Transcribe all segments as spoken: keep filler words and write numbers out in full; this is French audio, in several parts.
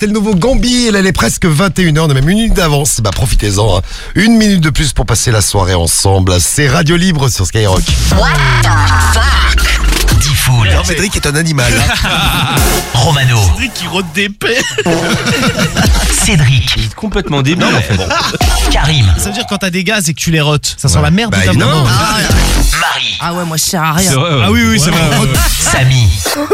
c'était le nouveau Gambi. Elle est presque vingt et une heures, on a même une minute d'avance. Bah profitez-en, hein. Une minute de plus pour passer la soirée ensemble. C'est Radio Libre sur Skyrock. What the fuck? Diffoul. Alors Cédric est un animal. Romano. Cédric qui rôde des paix. Cédric. Il est complètement débile. Bon. Karim. Ça veut dire quand t'as des gaz et que tu les rotes, ça sent Ouais. la merde. Bah, ou ta évidemment. maman. Ah, Marie. ah ouais, moi je sers à rien. Ah oui, oui, c'est vrai. Samy.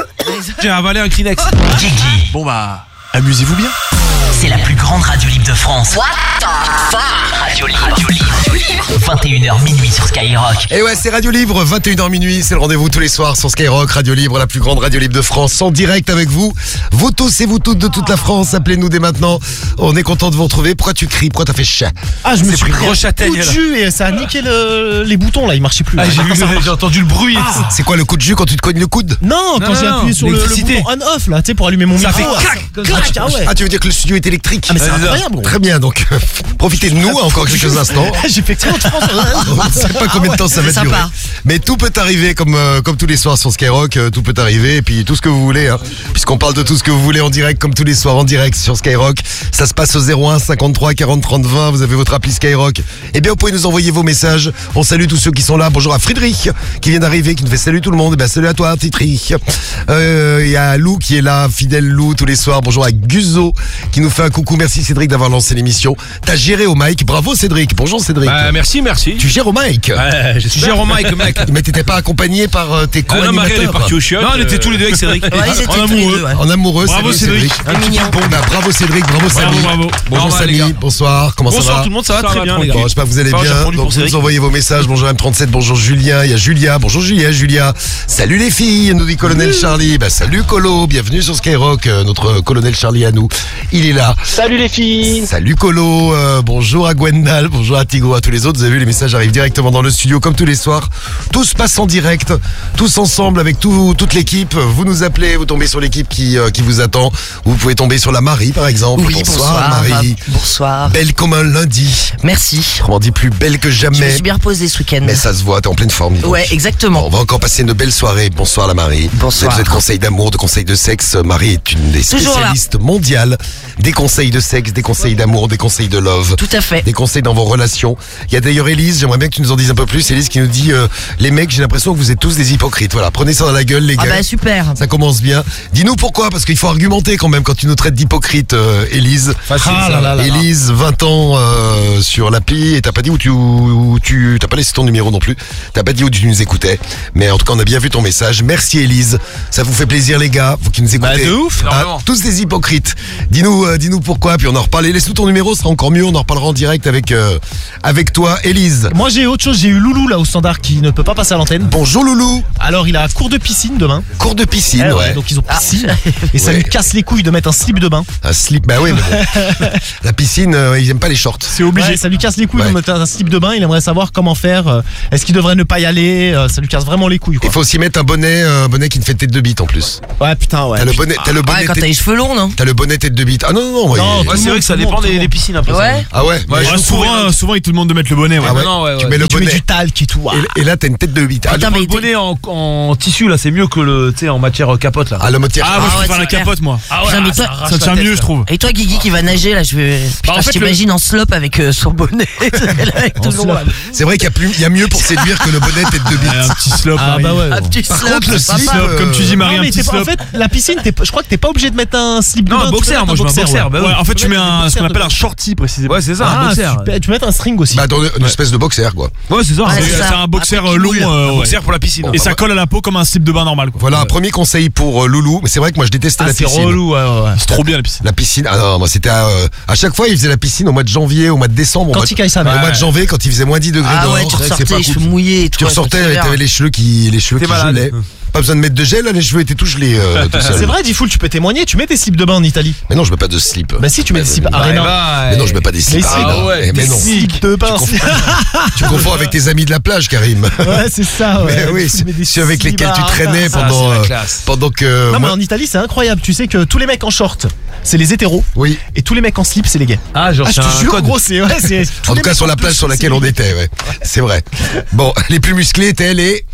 J'ai avalé un Kleenex. Guigui. Bon bah, amusez-vous bien. C'est la plus grande radio libre de France. What the fuck? Radio Libre. Radio Libre. vingt et une heures minuit sur Skyrock. Et ouais, c'est Radio Libre, vingt et une heures minuit, c'est le rendez-vous tous les soirs sur Skyrock, Radio Libre, la plus grande radio libre de France, en direct avec vous. Vous tous et vous toutes de toute la France, appelez-nous dès maintenant. On est content de vous retrouver. Pourquoi tu cries? Pourquoi t'as fait chat? Ah, je me C'est suis pris pris gros un châtaigne, coup de là. jus et ça a niqué le- les boutons là, ils marchaient plus. Ah, là. j'ai, vu, j'ai entendu le bruit. Ah. C'est quoi le coup de jus quand tu te cognes le coude? Non, quand Non, j'ai non, appuyé sur le, le l'électricité. bouton on-off là, tu sais, pour allumer mon Ça micro. fait là, clac, clac, ah ouais. Ah, tu veux dire que le studio est électrique? Ah mais c'est Ah, incroyable. gros. Très bien, donc euh, profitez de nous hein, encore quelques instants. J'ai fait trop de France. On ne sait pas combien de temps ça va c'est durer. sympa. Mais tout peut arriver comme, euh, comme tous les soirs sur Skyrock, euh, tout peut arriver et puis tout ce que vous voulez. Hein, puisqu'on parle de tout ce que vous voulez en direct comme tous les soirs en direct sur Skyrock. Ça se passe au zéro un cinquante-trois quarante trente vingt, vous avez votre appli Skyrock. Eh bien vous pouvez nous envoyer vos messages. On salue tous ceux qui sont là. Bonjour à Friedrich qui vient d'arriver, qui nous fait salut tout le monde. Eh bien salut à toi Friedrich. Euh, Il y a Lou qui est là, fidèle Lou tous les soirs. Bonjour à Guzo qui nous fait un coucou. Merci Cédric d'avoir lancé l'émission. T'as géré au mic, bravo Cédric. Bonjour Cédric. Bah, merci, merci. Tu gères au mic. Ouais, je suis Jérôme Mike, mec. Mais t'étais pas accompagné par euh, tes Ah non, Marie, elle est co-animateurs partie au chiottes. Non, on était tous les deux avec Cédric. Ouais, ils étaient En tous les amoureux. deux, ouais. En amoureux, Bravo, salut Cédric. Cédric. C'est mignon. Bon, bah, bravo Cédric, bravo Bravo, Samy. bravo. Bonjour Normal, les Samy, gars. bonsoir, comment Bonsoir ça va? tout le monde, ça va Ça très va, bien, tranquille. les gars. Bon, j'espère que vous allez Enfin, j'ai bien. répondu Donc, pour vous nous Cédric. envoyez vos messages. Bonjour M trente-sept, bonjour Julien. Il y a Julia. Bonjour Julia, Julia. Salut les filles, nous dit Colonel Charlie. Bah, salut Colo, bienvenue sur Skyrock. euh, Notre Colonel Charlie à nous. Il est là. Salut les filles. Salut Colo, euh, bonjour à Gwendal, bonjour à Tigo, à tous les autres. Vous avez vu, les messages arrivent directement dans le studio comme tous les soirs. Tout se passe en direct, tous ensemble avec tout, toute l'équipe. Vous nous appelez, vous tombez sur l'équipe qui, euh, qui vous attend. Vous pouvez tomber sur la Marie par exemple. Oui, bonsoir. Marie. Bonsoir. Belle comme un lundi. Merci. On dit plus belle que Je me jamais. suis bien reposé ce week-end. Mais ça se voit, t'es en pleine forme. dis donc. Ouais, Bon, exactement. on va encore passer une belle soirée. Bonsoir la Marie. Bonsoir. Vous êtes de conseils d'amour, de conseils de sexe. Marie est une des Toujours là. spécialistes mondiales des conseils de sexe, des conseils d'amour, des conseils de love. Tout à fait. Des conseils dans vos relations. Il y a d'ailleurs Élise, j'aimerais bien que tu nous en dises un peu plus. Élise qui nous dit euh, les mecs, j'ai l'impression que vous êtes tous des hypocrites. Voilà, prenez ça dans la gueule les Ah gars. bah super. Ça commence bien. Dis-nous pourquoi, parce qu'il faut argumenter quand même quand tu nous traites d'hypocrite, euh, Élise. Facile, Ah ça. là là là. Élise, vingt ans euh, sur l'appli, et t'as pas dit où tu, où tu, t'as pas laissé ton numéro non plus. T'as pas dit où tu nous écoutais. Mais en tout cas, on a bien vu ton message. Merci Élise. Ça vous fait plaisir les gars, vous qui nous écoutez. Bah, de ouf. Ah, Énormément. tous des hypocrites. Dis-nous, euh, dis-nous pourquoi, puis on en reparle. Et laisse-nous ton numéro, ce sera encore mieux. On en reparlera en direct avec, euh, avec toi, Élise. Moi j'ai autre chose, j'ai eu Loulou là au standard qui ne peut pas passer à l'antenne. Bonjour Loulou. Alors il a cours de piscine demain. Cours de piscine, Eh ouais, ouais. Donc ils ont piscine. Et ça Ouais. lui casse les couilles de mettre un slip de bain. Un slip, bah oui, mais bon. La piscine, euh, ils aiment pas les shorts. C'est obligé. Ça lui casse les couilles Ouais. de mettre un slip de bain. Il aimerait savoir comment faire. euh, Est-ce qu'il devrait ne pas y aller? euh, Ça lui casse vraiment les couilles quoi. Il faut aussi mettre un bonnet, un bonnet qui te fait tête de bite en plus. Ouais putain ouais. T'as le bonnet, t'as le bonnet, Ouais, quand tête- t'as les cheveux longs, non? t'as le bonnet tête de bite. Ah non non non. ouais, Non, il- Ouais, c'est vrai que ça dépend des, des piscines un peu. Ouais. Ah ouais. Ouais, mais- je- souvent, souvent, ils te demandent de mettre le bonnet. Ouais. ah ouais. non, ouais, Tu ouais. mets le Tu mets bonnet. du talc et tout. ah. Et, et là t'as une tête de bite. Ah, Putain, Le mais t'es- bonnet en, en tissu là, c'est mieux que le, tu sais, en matière euh, capote là. ah, le motif. Ah, moi, Ah je ouais, préfère la c'est clair. capote, moi. Ah Putain, mais toi- Ça tient mieux, je trouve. Et toi, Guigui qui va nager là, je vais. Putain, en fait, je t'imagine en slop avec euh, son bonnet. avec tout En le long, slop. là. C'est vrai qu'il y a plus, il y a mieux pour séduire que le bonnet tête de bite. Ouais, un petit slop. Ah Marie. bah ouais. Un petit Par slop, contre, le c'est slip, sympa. euh, Comme tu dis, Marie, Non, un mais petit t'es pas- en slop. fait, la piscine, t'es pas- je crois que t'es pas obligé de mettre un slip de Non, bain. un tu peux boxer, mettre moi je mets un boxer. ouais. Bah oui. Ouais, en fait, tu mets un, ce qu'on boxer appelle de- un shorty précisément. Ouais, c'est ça, un Ah, boxer. super. Tu peux mettre un string aussi. Bah dans une espèce de boxer quoi. Ouais, c'est ça. Ouais, c'est- c'est C'est ça. un boxer Après, euh, tu long. mouilles. euh, Un ouais. boxer pour la piscine. Et ça colle à la peau comme un slip de bain normal. Quoi. Voilà un premier conseil pour euh, Loulou. Mais c'est vrai que moi je déteste Ah, la c'est piscine. relou, ouais, ouais, ouais. C'est trop bien la piscine. La piscine, ah non, moi c'était à, euh, à chaque fois il faisait la piscine au mois de janvier, au mois de décembre, au Quand mois, il caille sa au mère. mois de janvier quand il faisait moins dix degrés Ah dehors. ouais, tu c'est ressortais pas les cool. cheveux mouillés et tout. Tu ouais, ressortais c'est et super. t'avais les cheveux qui, les cheveux T'es qui malade. gelaient. Pas besoin de mettre de gel, là, les cheveux étaient tout gelés euh, tout seul. C'est vrai, Diffoul, tu peux témoigner. Tu mets tes slips de bain en Italie. Mais non, je mets pas de slip. Bah si, tu mets des slips bah, Arena. Mais non, je mets pas des slips. Mais si. Arena. Ah ouais, Eh, mais Des non. slips de bain. Tu confonds, tu confonds avec tes amis de la plage, Karim. Ouais, c'est ça, ouais. Mais oui, Tu c'est mets des ceux avec slips lesquels tu Arena. traînais Ça, pendant, c'est la euh, classe. pendant que. Non, mais moi- en Italie, c'est incroyable. Tu sais que tous les mecs en short, c'est les hétéros. Oui. Et tous les mecs en slip, c'est les gays. Ah, genre, Ah, je c'est te un jure, code. gros, c'est. Ouais, c'est tous En les tout cas, mecs sur la plage douche, sur laquelle c'est on les gays. était, ouais. C'est vrai. Bon, les plus musclés étaient les.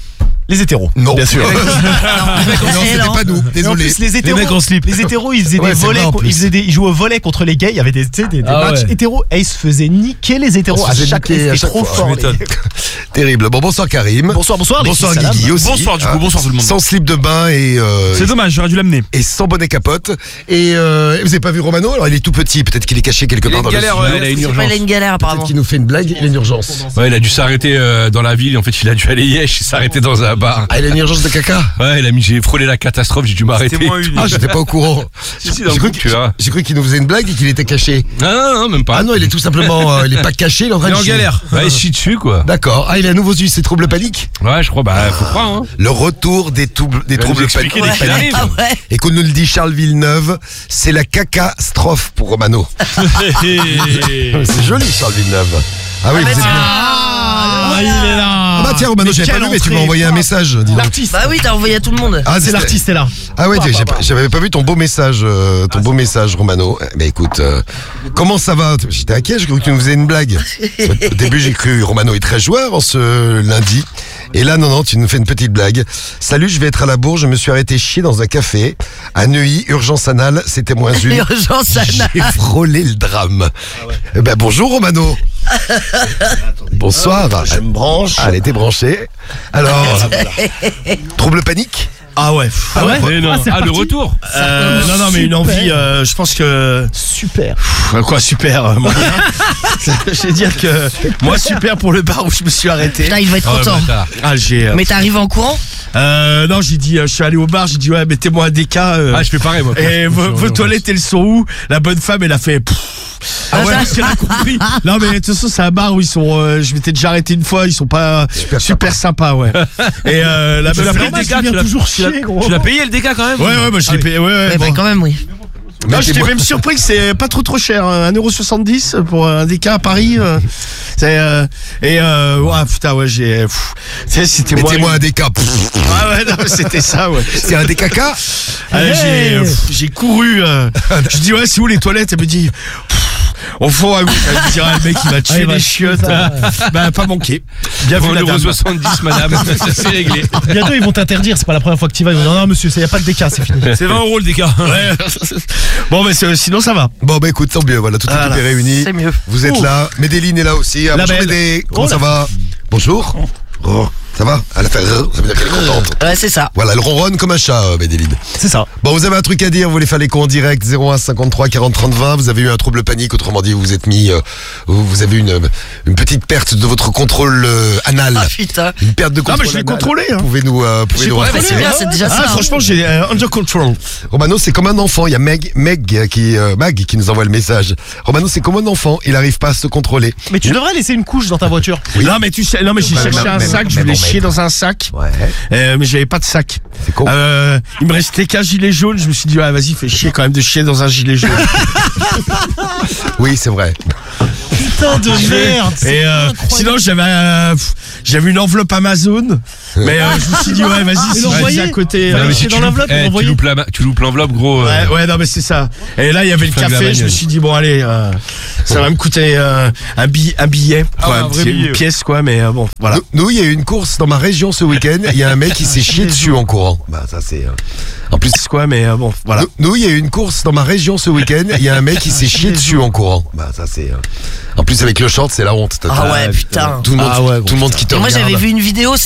Les hétéros. Non, bien sûr. non, Non, c'était non. pas nous. Et en Désolé. plus, les hétéros, mecs en slip. les hétéros, ils faisaient Ouais, des c'est volets, vrai, en co- plus. ils, faisaient des- ils jouaient au volet contre les gays. Il y avait des, tu sais, des, des Ah matchs ouais. hétéros et ils se faisaient niquer les hétéros On se à faisait chaque niquer C'était à chaque trop fois. fort. Je m'étonne. Terrible. Bon, bonsoir Karim. Bonsoir, bonsoir. les Bonsoir filles, salam. Guigui aussi. Bonsoir, du coup, hein. bonsoir tout le monde. Sans slip de bain et euh, C'est dommage, j'aurais dû l'amener. et sans bonnet capote. Et euh, vous avez pas vu Romano? Alors il est tout petit. Peut-être qu'il est caché quelque Il a part une dans galère, le ouais, studio. il a une C'est pas, urgence. il a une galère Peut-être apparemment. qu'il nous fait une blague. Il a une urgence. Ouais, il a dû s'arrêter euh, dans la ville. En fait, il a dû aller Yesh, il s'est arrêté dans un bar. Ah, il a une urgence de caca. Ouais, il a mis, j'ai frôlé la catastrophe, j'ai dû m'arrêter. C'était moins une. Ah, j'étais pas au courant. Si, si, dans J'ai le cru, groupe, tu verras. j'ai cru qu'il nous faisait une blague et qu'il était caché. Non, non, non, même pas. Ah non, il est tout simplement, euh, il est pas caché, il est en train Il est de en chier. galère. Ouais, il se chie dessus, quoi. D'accord. Ah, il a à nouveau eu ses troubles paniques. Ouais, je crois, bah, faut croire, hein. Le retour des, troubles- des Il va troubles nous expliquer paniques. dès qu'il arrive. Ah ouais. Et qu'on nous le dit Charles Villeneuve, c'est la cacastrophe pour Romano. C'est joli, Charles Villeneuve. Ah oui, vous êtes bien. Ah, il est là. Ah bah tiens, Romano, Mais j'avais pas quelle vu, mais tu m'as entrée. envoyé un message. dis donc. L'artiste. Bah oui, t'as envoyé à tout le monde. Ah, C'est l'artiste est là. Ah ouais, j'ai pas- j'avais pas vu ton beau message, euh, ton beau message, Romano. Eh ben écoute, euh, comment ça va? J'étais inquiet, j'ai cru que tu nous faisais une blague. Au début, j'ai cru Romano est très joueur en ce lundi. Et là, non, non, tu nous fais une petite blague. Salut, je vais être à la bourre, je me suis arrêté chier dans un café. À Neuilly, urgence anale, c'était moins une. Urgence anale. J'ai frôlé le drame. Eh ben bonjour Romano. Bonsoir. Je me branche. Ah, elle était branchée. Alors, trouble panique? Ah ouais. Ah ouais. Mais non. Ah, c'est Ah, le parti. retour. Euh, non, non, mais une envie, euh, je pense que. Super. Pff, quoi, super, euh, moi. Je vais dire que. Moi, super pour le bar où je me suis arrêté. Putain, il va être Oh, le content. bâtard. Ah, j'ai. euh, Mais t'es arrivé en courant? euh, non, j'ai dit, euh, je suis allé au bar, j'ai dit, ouais, mettez-moi un D K. euh, Ah, je fais pareil, moi. et vos, vos toilettes, elles sont où? La bonne femme, elle a fait. pff. Ah ouais, parce qu'elle a compris. Non, mais de toute façon, c'est un bar où ils sont. euh, je m'étais déjà arrêté une fois, ils sont pas super, Super sympas, ouais. Et euh, la Tu bonne l'as payé femme. le D K, tu l'as- toujours tu l'as- chier, gros. tu l'as payé le D K quand même? Ouais, ouais, moi je l'ai payé. Ouais, ouais, Eh ben, bon. quand même, oui. Non, j'étais même surpris que c'est pas trop trop cher, un euro soixante-dix pour un D K à Paris. euh, c'est, euh, et euh, ouais, putain, ouais, j'ai. pff, c'est- C'était moi. Mettez-moi un D K. Pff, Ah ouais, non, c'était ça, ouais. C'est un D K K? Ah, j'ai, euh, pff, j'ai couru. euh, je dis, ouais, c'est où les toilettes? Elle me dit, pff, au fond, à gauche. Elle me dit, ah, le mec, il va tuer il va les tuer chiottes. Bah, pas manqué. Bien vu, Pour la l'euro dame. soixante-dix, madame. Ça, c'est réglé. Bientôt, ils vont t'interdire. C'est pas la première fois que tu vas. Ils vont dire, non, non, monsieur, il n'y a pas de D K, c'est fini. C'est vingt euros le D K. Ouais. Bon, mais c'est- sinon, ça va. Bon bah écoute, tant mieux, voilà, toute l'équipe Voilà. est réunie. C'est mieux. Vous êtes Oh. là, Médéline est là aussi. Ah, La bonjour belle. Médé, comment Oh, ça la- va? Bonjour. Oh, ça va? Elle a fait rrr, ça veut dire qu'elle est contente. Ouais, c'est ça. Voilà, elle ronronne comme un chat, euh, Médéline. C'est ça. Bon, vous avez un truc à dire, vous voulez faire les cons en direct, zéro un cinquante-trois quarante trente vingt, vous avez eu un trouble panique, autrement dit, vous vous êtes mis, euh, vous vous avez eu une, une petite perte de votre contrôle euh, anal. Ah putain. Une perte de contrôle mais je l'ai anal. contrôlé, hein. Pouvez nous, euh, pouvez J'ai nous contrôlé, Ouais, mais c'est raconter. bien, c'est déjà Ah, ça. hein. franchement, j'ai euh, under control. Romano, c'est comme un enfant. Il y a Meg, Meg qui, euh, Mag qui nous envoie le message. Romano, c'est comme un enfant. Il n'arrive pas à se contrôler. Mais tu devrais laisser une couche dans ta voiture. Non, mais tu sais, non, mais j'ai Ouais, cherché mais- un mais- sac, mais je voulais bon, mais- chier dans un sac. Ouais. Euh, mais j'avais pas de sac. C'est con. Euh, il me restait qu'un gilet jaune. Je me suis dit, ah, vas-y, fais chier quand même de chier dans un gilet jaune. Oui, c'est vrai. Putain de merde. Et euh, sinon, j'avais euh, pff, j'avais une enveloppe Amazon. Mais euh, je me suis dit, ouais, vas-y, Mais si l'envoyer, vas-y à côté. fallait euh, mais chier si dans tu loupes- l'enveloppe, eh, on tu l'envoyait. loupes la- tu loupes l'enveloppe, gros. euh, Ouais, ouais, non, mais c'est ça. Et là, il y avait le flingues la café. Je me bagnole. suis dit, bon, allez, euh, ça va me coûter euh, un, billet, un billet. Ah quoi, ouais, un un vrai petit- billet, une ouais. pièce, quoi. Mais euh, bon, voilà. Nous, nous, il y a eu une course dans ma région ce week-end. Il y a un mec qui s'est chié dessus en courant. Bah, ça, c'est. euh, En plus. Quoi, mais euh, bon, voilà. Nous, nous, il y a eu une course dans ma région ce week-end. Il y a un mec qui s'est chié dessus en courant. Bah, ça, c'est. euh, En plus, avec le short, c'est la honte. T'as- Ah ouais, putain. Tout le monde, Ah ouais, gros, tout le monde qui te Et moi, regarde. j'avais vu une vidéo.